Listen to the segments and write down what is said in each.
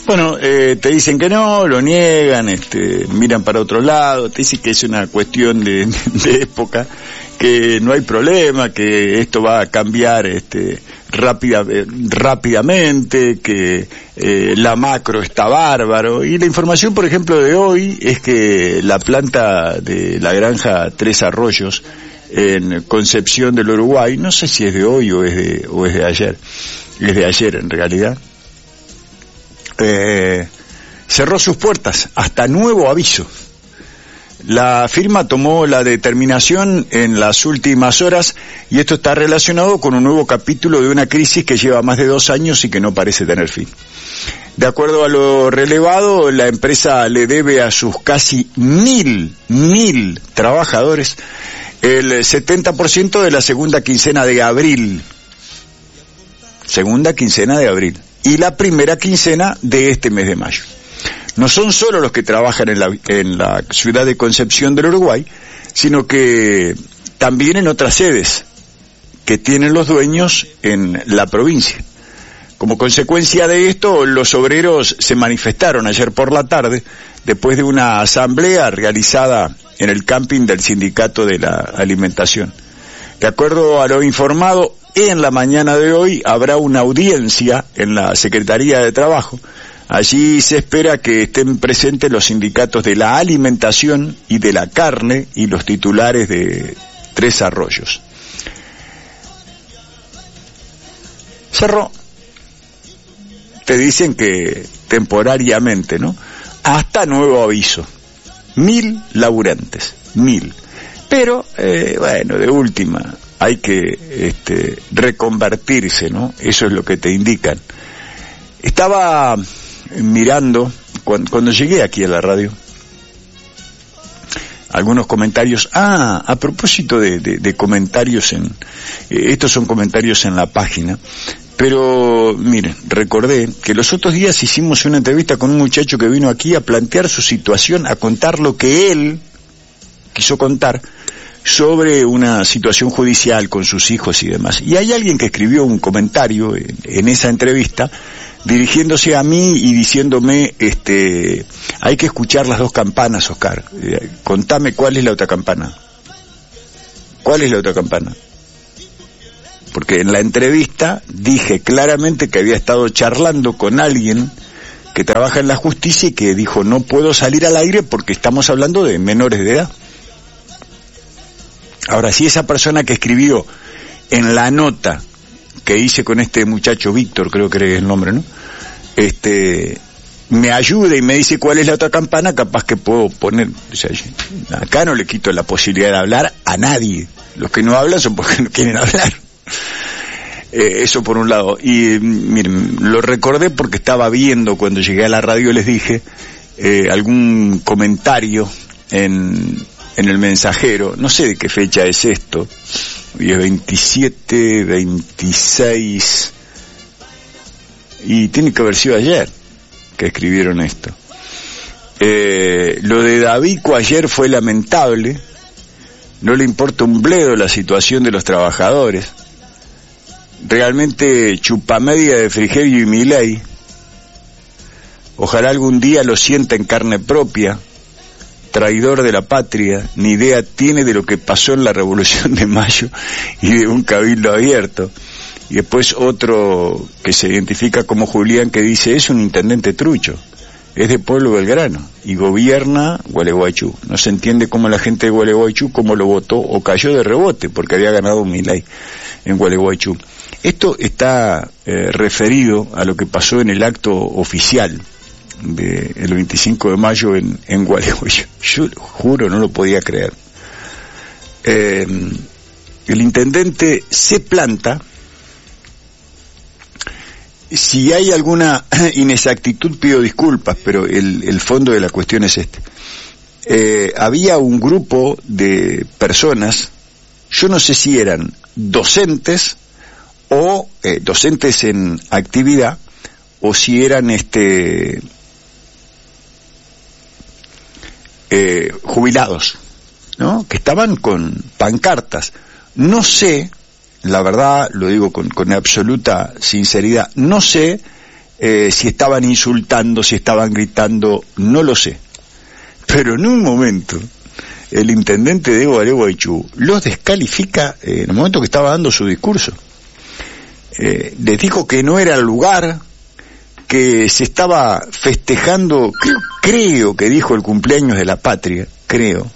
Bueno, te dicen que no, lo niegan, miran para otro lado, te dicen que es una cuestión de época, que no hay problema, que esto va a cambiar rápidamente, que la macro está bárbaro. Y la información, por ejemplo, de hoy es que la planta de la granja Tres Arroyos en Concepción del Uruguay, no sé si es de hoy o es de ayer, es de ayer en realidad, cerró sus puertas hasta nuevo aviso. La firma tomó la determinación en las últimas horas y esto está relacionado con un nuevo capítulo de una crisis que lleva más de 2 años y que no parece tener fin. De acuerdo a lo relevado, la empresa le debe a sus casi 1.000 trabajadores el 70% de la segunda quincena de abril. Segunda quincena de abril. Y la primera quincena de este mes de mayo. No son solo los que trabajan en la ciudad de Concepción del Uruguay, sino que también en otras sedes que tienen los dueños en la provincia. Como consecuencia de esto, los obreros se manifestaron ayer por la tarde después de una asamblea realizada en el camping del Sindicato de la Alimentación. De acuerdo a lo informado, en la mañana de hoy habrá una audiencia en la Secretaría de Trabajo. Allí se espera que estén presentes los sindicatos de la alimentación y de la carne y los titulares de Tres Arroyos. Cerró. Te dicen que temporariamente, ¿no? Hasta nuevo aviso. 1.000 laburantes. 1.000. Pero, bueno, de última, hay que reconvertirse, ¿no? Eso es lo que te indican. Estaba mirando, cuando llegué aquí a la radio, algunos comentarios. A propósito de comentarios estos son comentarios en la página, pero miren, recordé que los otros días hicimos una entrevista con un muchacho que vino aquí a plantear su situación, a contar lo que él quiso contar sobre una situación judicial con sus hijos y demás. Y hay alguien que escribió un comentario en esa entrevista dirigiéndose a mí y diciéndome, hay que escuchar las 2 campanas, Oscar. Contame cuál es la otra campana. ¿Cuál es la otra campana? Porque en la entrevista dije claramente que había estado charlando con alguien que trabaja en la justicia y que dijo no puedo salir al aire porque estamos hablando de menores de edad. Ahora, si esa persona que escribió en la nota que hice con este muchacho Víctor, creo que es el nombre, ¿no? Me ayuda y me dice cuál es la otra campana, capaz que puedo poner, o sea, acá no le quito la posibilidad de hablar a nadie. Los que no hablan son porque no quieren hablar. Eso por un lado. Y miren, lo recordé porque estaba viendo cuando llegué a la radio, les dije, algún comentario en el Mensajero, no sé de qué fecha es esto, hoy es 27, 26, y tiene que haber sido ayer que escribieron esto. Lo de Davico ayer fue lamentable, no le importa un bledo la situación de los trabajadores, realmente chupamedia de Frigerio y Milei, ojalá algún día lo sienta en carne propia, traidor de la patria, ni idea tiene de lo que pasó en la Revolución de Mayo y de un cabildo abierto. Y después otro que se identifica como Julián que dice, es un intendente trucho, es de Pueblo Belgrano y gobierna Gualeguaychú. No se entiende cómo la gente de Gualeguaychú cómo lo votó o cayó de rebote porque había ganado Milei en Gualeguaychú. Esto está referido a lo que pasó en el acto oficial el 25 de mayo en Gualeguaychú. Yo juro, no lo podía creer. El intendente se planta. Si hay alguna inexactitud pido disculpas, pero el fondo de la cuestión es había un grupo de personas, yo no sé si eran docentes o docentes en actividad, o si eran jubilados, ¿no? Que estaban con pancartas. No sé, la verdad, lo digo con absoluta sinceridad, no sé si estaban insultando, si estaban gritando, no lo sé. Pero en un momento, el intendente de Gualeguaychú los descalifica en el momento que estaba dando su discurso. Les dijo que no era el lugar, que se estaba festejando, creo que dijo el cumpleaños de la patria, creo.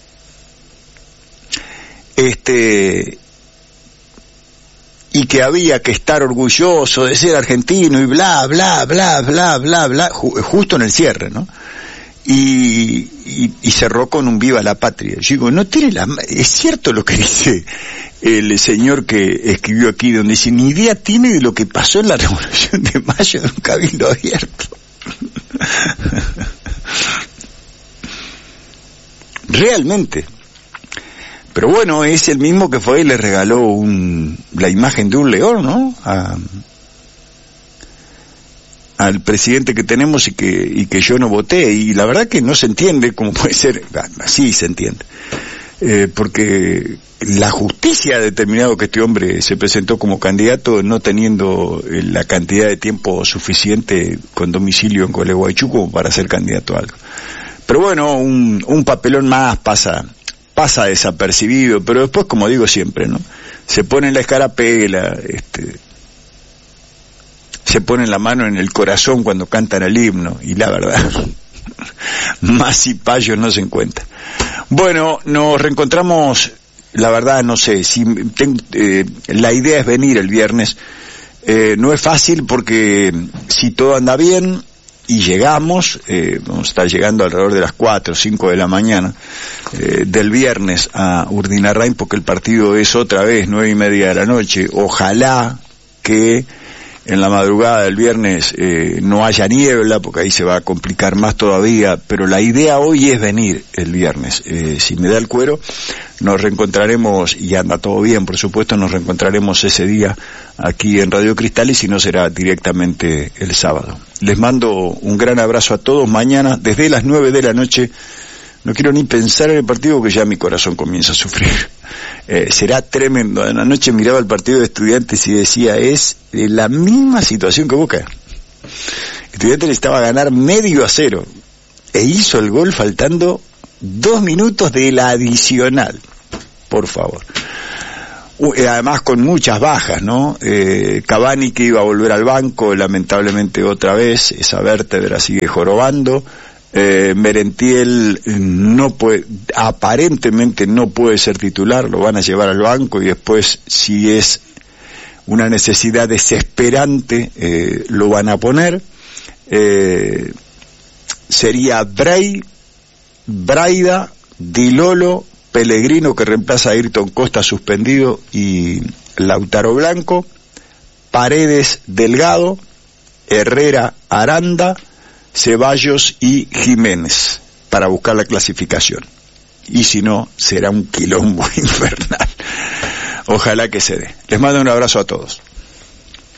Y que había que estar orgulloso de ser argentino y bla, bla, bla, bla, bla, bla, justo en el cierre, ¿no? Y cerró con un viva la patria. Yo digo, no tiene es cierto lo que dice el señor que escribió aquí, donde dice, ni idea tiene de lo que pasó en la Revolución de Mayo de un cabildo abierto. Realmente. Pero bueno, es el mismo que fue y le regaló la imagen de un león, ¿no? Al presidente que tenemos y que yo no voté, y la verdad que no se entiende cómo puede ser, sí se entiende, porque la justicia ha determinado que este hombre se presentó como candidato no teniendo la cantidad de tiempo suficiente con domicilio en Gualeguaychú como para ser candidato a algo. Pero bueno, un papelón más pasa desapercibido, pero después, como digo siempre, ¿no? Se pone la escarapela, se pone la mano en el corazón cuando cantan el himno, y la verdad, más cipayos no se encuentra. Bueno, nos reencontramos, la verdad no sé, la idea es venir el viernes, no es fácil porque si todo anda bien y llegamos, vamos a estar llegando alrededor de las 4 o 5 de la mañana del viernes a Urdinarrain, porque el partido es otra vez 9:30 de la noche. Ojalá que en la madrugada del viernes no haya niebla, porque ahí se va a complicar más todavía, pero la idea hoy es venir el viernes. Si me da el cuero, nos reencontraremos, y anda todo bien, por supuesto, nos reencontraremos ese día aquí en Radio Cristal, y si no será directamente el sábado. Les mando un gran abrazo a todos. Mañana, desde las 9 de la noche, no quiero ni pensar en el partido porque ya mi corazón comienza a sufrir. Será tremendo. En la noche miraba el partido de Estudiantes y decía, es la misma situación que Boca. Estudiantes necesitaba ganar 1-0 e hizo el gol faltando 2 minutos de la adicional. Por favor. Además con muchas bajas, ¿no? Cavani, que iba a volver al banco, lamentablemente otra vez, esa vértebra sigue jorobando. Merentiel aparentemente no puede ser titular, lo van a llevar al banco, y después, si es una necesidad desesperante, lo van a poner. Sería Braida, Di Lolo, Pellegrino, que reemplaza a Ayrton Costa suspendido, y Lautaro Blanco, Paredes, Delgado, Herrera, Aranda, Ceballos y Jiménez para buscar la clasificación. Y si no, será un quilombo infernal. Ojalá que se dé. Les mando un abrazo a todos.